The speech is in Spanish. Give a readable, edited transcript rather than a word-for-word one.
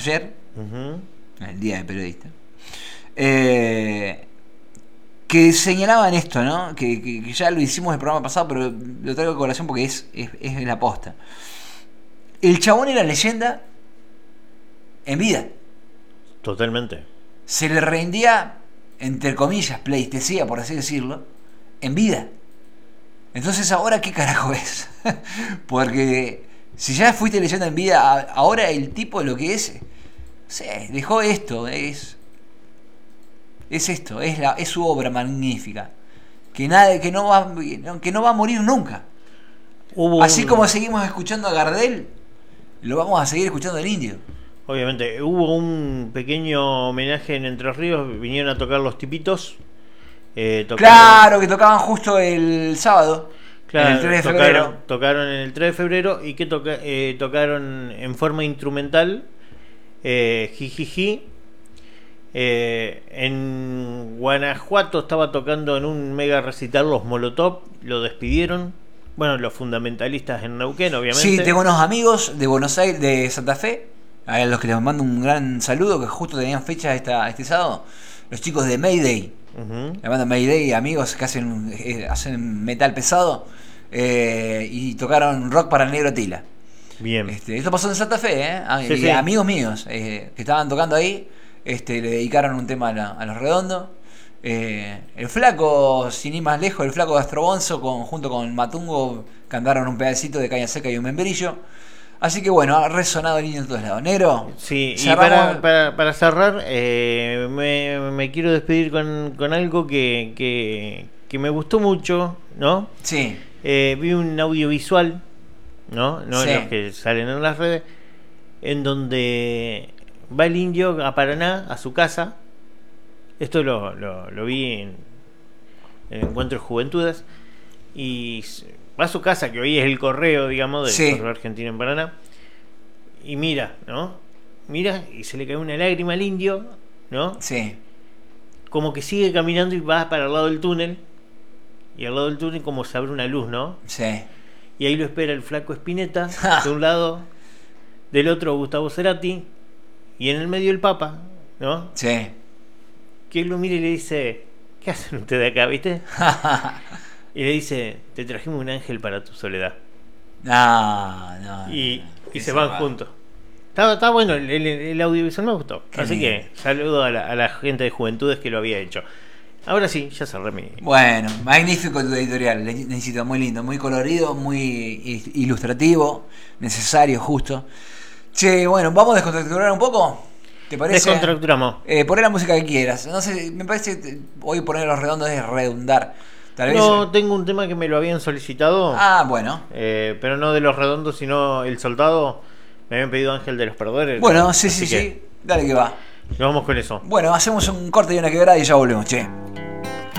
ayer, el Día del Periodista, que señalaban esto, ¿no? Que ya lo hicimos en el programa pasado, pero lo traigo a colación porque es la posta. El chabón era leyenda en vida. Totalmente. Se le rendía, entre comillas, pleitesía, por así decirlo, en vida. Entonces, ¿ahora qué carajo es? Porque si ya fuiste leyenda en vida, ahora el tipo lo que es, dejó esto, es esto, es su obra magnífica, que no va a morir nunca. Así como seguimos escuchando a Gardel, lo vamos a seguir escuchando al Indio. Obviamente, hubo un pequeño homenaje en Entre Ríos, vinieron a tocar los Tipitos. Claro, que tocaban justo el sábado. Claro, en el 3 de febrero. Tocaron en el 3 de febrero y que tocaron en forma instrumental, Jijiji. En Guanajuato estaba tocando en un mega recital los Molotov, lo despidieron. Bueno, los fundamentalistas en Neuquén, obviamente. Sí, tengo unos amigos de Buenos Aires, de Santa Fe, a los que les mando un gran saludo, que justo tenían fecha este sábado. Los chicos de Mayday. Le mando Mayday, amigos que hacen metal pesado, y tocaron rock para el Negro Tila. Bien. Esto pasó en Santa Fe, Sí, sí. Amigos míos que estaban tocando ahí, le dedicaron un tema a los Redondos. El Flaco, sin ir más lejos, el Flaco de Astrobonzo junto con Matungo cantaron un pedacito de Caña Seca y un membrillo. Así que bueno, ha resonado el Indio en todos lados. Negro. Sí, cerramos. y para cerrar, me quiero despedir con algo que me gustó mucho, ¿no? Sí. Vi un audiovisual, ¿no? Sí. Los que salen en las redes, en donde va el Indio a Paraná, a su casa. Esto lo vi en el Encuentro de Juventudes. Y va a su casa, que hoy es el correo, digamos, del correo argentino en Paraná. Y mira, ¿no? Mira, y se le cae una lágrima al Indio, ¿no? Sí. Como que sigue caminando y va para el lado del túnel. Y al lado del túnel como se abre una luz, ¿no? Sí. Y ahí lo espera el Flaco Spinetta, de un lado, del otro Gustavo Cerati, y en el medio el Papa, ¿no? Sí. Que él lo mira y le dice: ¿qué hacen ustedes acá, viste? Y le dice: te trajimos un ángel para tu soledad. No. Y se van juntos. Está bueno, el audiovisual me gustó. Así que saludo a la gente de Juventudes que lo había hecho. Ahora sí, ya cerré mi... Bueno, magnífico tu editorial, necesito, muy lindo, muy colorido, muy ilustrativo, necesario, justo. Che, bueno, ¿vamos a descontracturar un poco? ¿Te parece? Descontracturamos. Poné la música que quieras. No sé, me parece que hoy poner los redondos es redundar. Tal vez... No, tengo un tema que me lo habían solicitado. Bueno. Pero no de los redondos, sino El Soldado. Me habían pedido Ángel de los Perdedores. Bueno, sí. Dale que va. Nos vamos con eso. Bueno, hacemos un corte y una quebrada y ya volvemos, che.